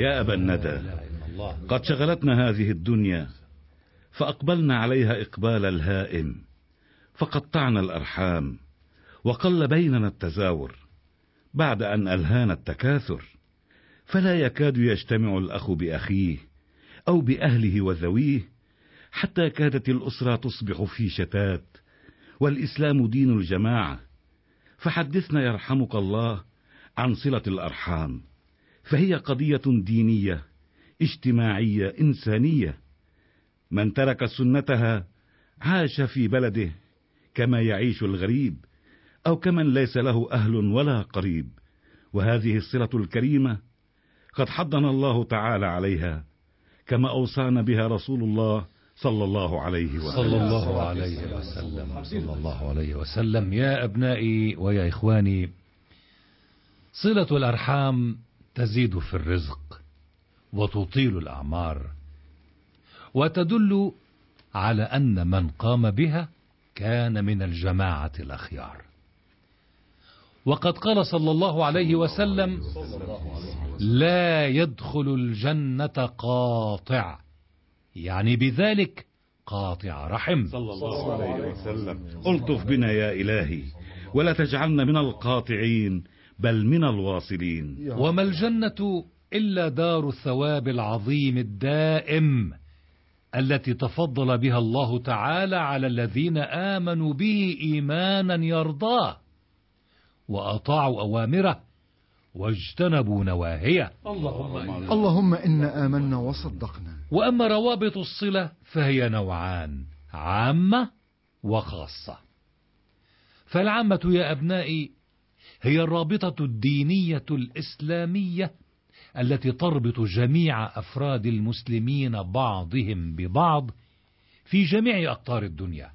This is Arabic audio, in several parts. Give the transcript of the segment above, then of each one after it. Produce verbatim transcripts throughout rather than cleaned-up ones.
يا أبا الندى، قد شغلتنا هذه الدنيا فأقبلنا عليها إقبال الهائم، فقطعنا الأرحام وقل بيننا التزاور، بعد أن ألهانا التكاثر، فلا يكاد يجتمع الأخ بأخيه أو بأهله وذويه، حتى كادت الأسرة تصبح في شتات، والإسلام دين الجماعة. فحدثنا يرحمك الله عن صلة الأرحام، فهي قضية دينية اجتماعية إنسانية، من ترك سنتها عاش في بلده كما يعيش الغريب، أو كمن ليس له أهل ولا قريب. وهذه الصلة الكريمة قد حضنا الله تعالى عليها، كما أوصانا بها رسول الله صلى الله عليه وسلم صلى الله عليه وسلم صلى الله عليه وسلم. يا أبنائي ويا إخواني، صلة الأرحام تزيد في الرزق وتطيل الأعمار، وتدل على أن من قام بها كان من الجماعة الأخيار. وقد قال صلى الله عليه وسلم: لا يدخل الجنة قاطع، يعني بذلك قاطع رحم. صلى الله عليه وسلم: ألطف بنا يا إلهي ولا تجعلنا من القاطعين بل من الواصلين. وما الجنة إلا دار الثواب العظيم الدائم التي تفضل بها الله تعالى على الذين آمنوا به إيمانا يرضاه وأطاعوا أوامره واجتنبوا نواهيه. اللهم, اللهم إنا آمنا وصدقنا. وأما روابط الصلة فهي نوعان: عامة وخاصة. فالعامة يا أبنائي هي الرابطة الدينية الإسلامية التي تربط جميع أفراد المسلمين بعضهم ببعض في جميع أقطار الدنيا،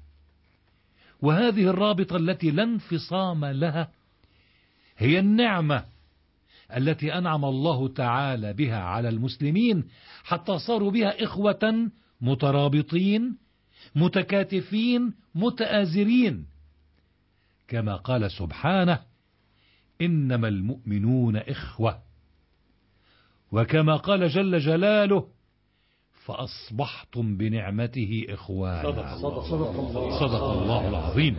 وهذه الرابطة التي لا انفصام لها هي النعمة التي أنعم الله تعالى بها على المسلمين حتى صاروا بها إخوة مترابطين متكاتفين متآزرين، كما قال سبحانه: إنما المؤمنون إخوة، وكما قال جل جلاله: فأصبحتم بنعمته إخوانا. صدق, صدق, صدق الله العظيم.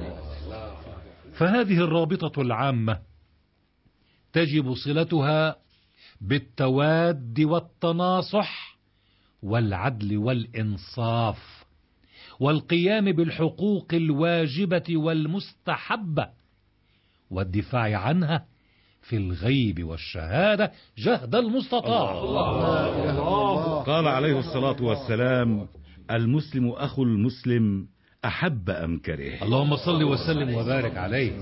فهذه الرابطة العامة تجب صلتها بالتواد والتناصح والعدل والإنصاف والقيام بالحقوق الواجبة والمستحبة والدفاع عنها في الغيب والشهادة جهد المستطاع. الله الله. قال عليه الصلاة والسلام: المسلم أخو المسلم أحب أم كره. اللهم صل وسلم وبارك عليه.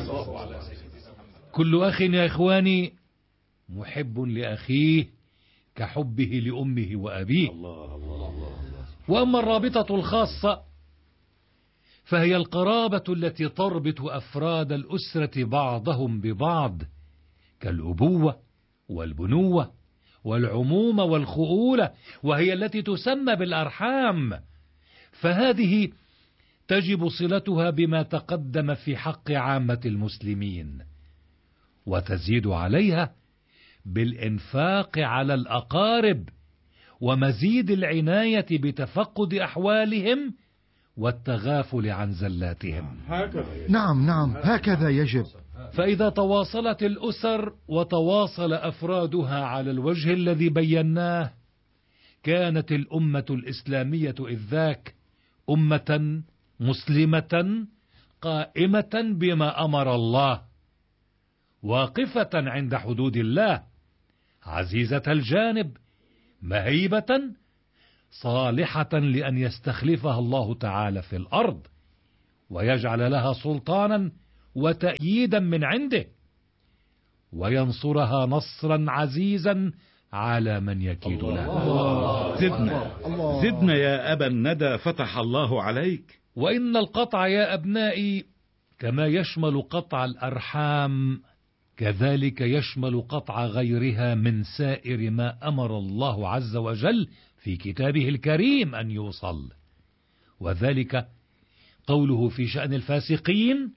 كل أخ يا إخواني محب لأخيه كحبه لأمه وأبيه. وأما الرابطة الخاصة فهي القرابة التي تربط أفراد الأسرة بعضهم ببعض، كالأبوة والبنوة والعمومة والخؤولة، وهي التي تسمى بالأرحام. فهذه تجب صلتها بما تقدم في حق عامة المسلمين، وتزيد عليها بالإنفاق على الأقارب ومزيد العناية بتفقد أحوالهم والتغافل عن زلاتهم. نعم نعم هكذا يجب. فإذا تواصلت الأسر وتواصل أفرادها على الوجه الذي بيناه، كانت الأمة الإسلامية إذ ذاك أمة مسلمة قائمة بما أمر الله، واقفة عند حدود الله، عزيزة الجانب، مهيبة، صالحة لأن يستخلفها الله تعالى في الأرض ويجعل لها سلطانا وتأييدا من عنده، وينصرها نصرا عزيزا على من يكيد له. زدنا زدنا يا أبا الندى فتح الله عليك. وإن القطع يا أبنائي كما يشمل قطع الأرحام كذلك يشمل قطع غيرها من سائر ما أمر الله عز وجل في كتابه الكريم أن يوصل، وذلك قوله في شأن الفاسقين: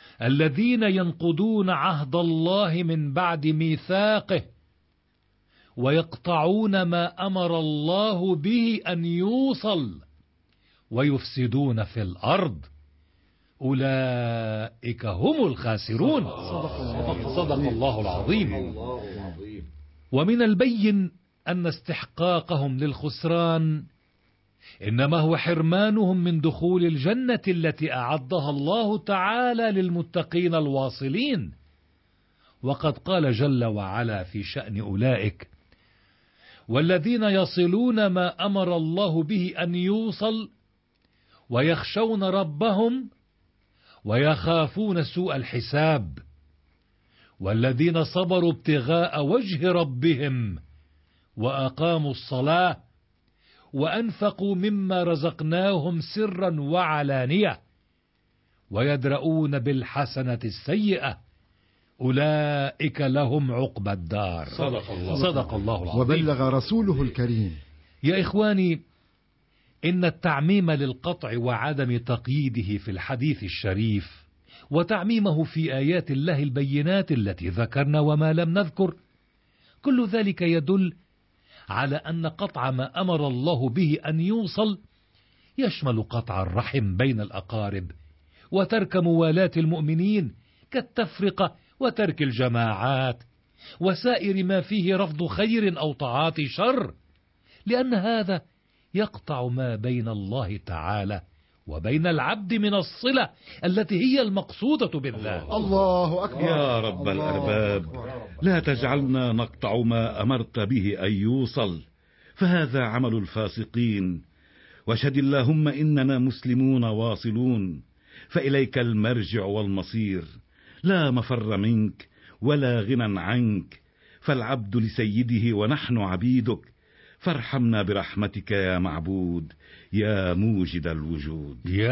الذين ينقضون عهد الله من بعد ميثاقه ويقطعون ما أمر الله به أن يوصل ويفسدون في الأرض، أولئك هم الخاسرون. صدق الله العظيم. ومن البين أن استحقاقهم للخسران إنما هو حرمانهم من دخول الجنة التي أعدها الله تعالى للمتقين الواصلين. وقد قال جل وعلا في شأن أولئك: والذين يصلون ما أمر الله به أن يوصل ويخشون ربهم ويخافون سوء الحساب، والذين صبروا ابتغاء وجه ربهم وأقاموا الصلاة وأنفقوا مما رزقناهم سرا وعلانية ويدرؤون بالحسنة السيئة أولئك لهم عقبى الدار. صدق الله, صدق الله العظيم. وبلغ رسوله الكريم. يا إخواني، إن التعميم للقطع وعدم تقييده في الحديث الشريف وتعميمه في آيات الله البينات التي ذكرنا وما لم نذكر، كل ذلك يدل على أن قطع ما أمر الله به أن يوصل يشمل قطع الرحم بين الأقارب وترك موالاة المؤمنين كالتفرقة وترك الجماعات وسائر ما فيه رفض خير أو تعاطي شر، لأن هذا يقطع ما بين الله تعالى وبين العبد من الصلة التي هي المقصودة بالله. الله أكبر. يا رب الأرباب، لا تجعلنا نقطع ما أمرت به أن يوصل، فهذا عمل الفاسقين. واشهد اللهم إننا مسلمون واصلون، فإليك المرجع والمصير، لا مفر منك ولا غنى عنك، فالعبد لسيده ونحن عبيدك، فارحمنا برحمتك يا معبود يا موجد الوجود.